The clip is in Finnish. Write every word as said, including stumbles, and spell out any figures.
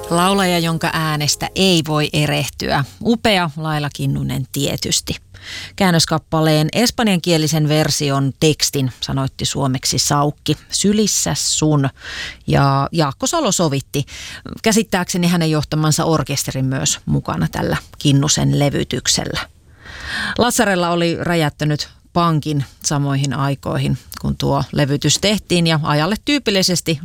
Laulaja, jonka äänestä ei voi erehtyä. Upea Laila Kinnunen tietysti. Käännöskappaleen espanjankielisen version tekstin sanoitti suomeksi Saukki. Sylissä sun. Ja Jaakko Salo sovitti. Käsittääkseni hänen johtamansa orkesterin myös mukana tällä Kinnusen levytyksellä. Lazzarella oli räjättänyt pankin samoihin aikoihin, kun tuo levytys tehtiin, ja ajalle tyypillisesti